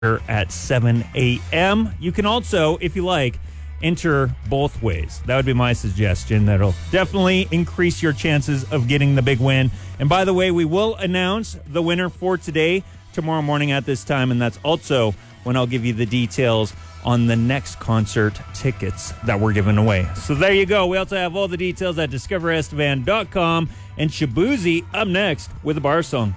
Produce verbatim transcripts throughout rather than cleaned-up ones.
at seven a.m. You can also, if you like, enter both ways. That would be my suggestion. That'll definitely increase your chances of getting the big win. And by the way, we will announce the winner for today tomorrow morning at this time, and that's also when I'll give you the details on the next concert tickets that we're giving away. So there you go. We also have all the details at discover estevan dot com, and Shabuzi up next with a bar song.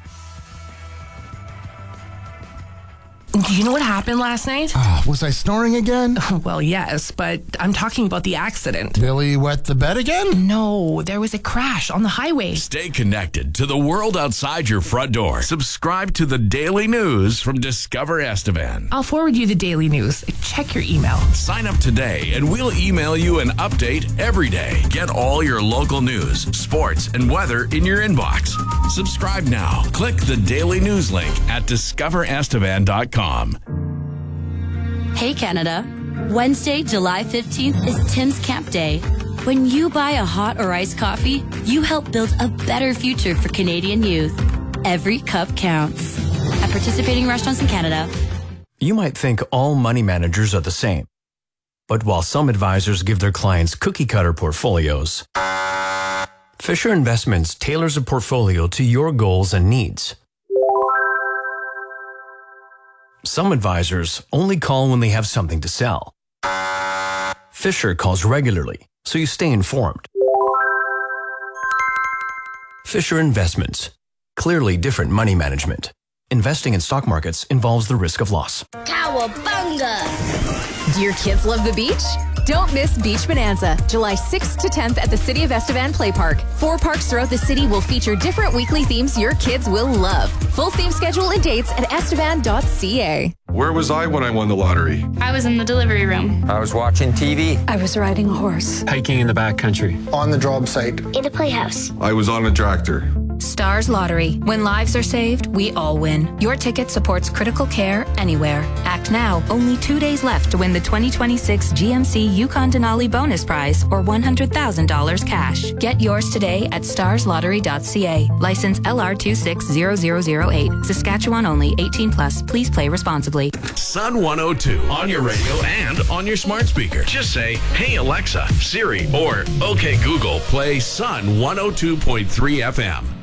Do you know what happened last night? Uh, was I snoring again? Well, yes, but I'm talking about the accident. Billy wet the bed again? No, there was a crash on the highway. Stay connected to the world outside your front door. Subscribe to the Daily News from Discover Estevan. I'll forward you the daily news. Check your email. Sign up today and we'll email you an update every day. Get all your local news, sports, and weather in your inbox. Subscribe now. Click the Daily News link at discover estevan dot com. Hey Canada, Wednesday, July fifteenth is Tim's Camp Day. When you buy a hot or iced coffee, you help build a better future for Canadian youth. Every cup counts. At participating restaurants in Canada. You might think all money managers are the same. But while some advisors give their clients cookie-cutter portfolios, Fisher Investments tailors a portfolio to your goals and needs. Some advisors only call when they have something to sell. Fisher calls regularly, so you stay informed. Fisher Investments. Clearly different money management. Investing in stock markets involves the risk of loss. Cowabunga! Do your kids love the beach? Don't miss Beach Bonanza, July sixth to tenth at the City of Estevan Play Park. Four parks throughout the city will feature different weekly themes your kids will love. Full theme schedule and dates at estevan dot c a. Where was I when I won the lottery? I was in the delivery room. I was watching T V. I was riding a horse. Hiking in the backcountry. On the job site. In a playhouse. I was on a tractor. Stars Lottery. When lives are saved, we all win. Your ticket supports critical care anywhere. Act now. Only two days left to win the twenty twenty-six G M C Yukon Denali Bonus Prize or one hundred thousand dollars cash. Get yours today at stars lottery dot c a. License L R two six zero zero zero eight. Saskatchewan only. eighteen plus. Please play responsibly. Sun one oh two on your radio and on your smart speaker. Just say, "Hey Alexa, Siri," or "Okay Google, play Sun one oh two point three F M."